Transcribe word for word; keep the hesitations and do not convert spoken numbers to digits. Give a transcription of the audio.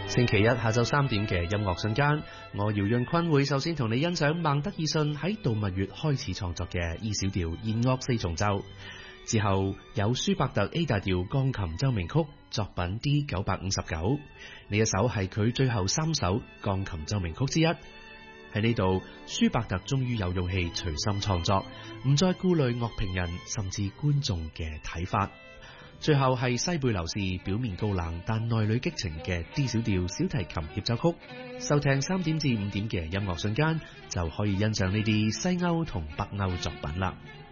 星期一下晝三點嘅音樂瞬間，我姚潤坤會首先同你欣賞孟德爾遜喺度蜜月開始創作嘅 E 小調弦樂四重奏，之後有舒伯特 A 大調鋼琴奏鳴曲作品 D 九百五十九，呢一首係佢最後三首鋼琴奏鳴曲之一。喺呢度，舒伯特終於有勇氣隨心創作，唔再顧慮樂評人甚至觀眾嘅睇法。最後係西貝流士表面高冷但內裏激情嘅 D 小調小提琴協奏曲。收聽三點至五點嘅音樂瞬間，就可以欣賞呢啲西歐同北歐作品啦。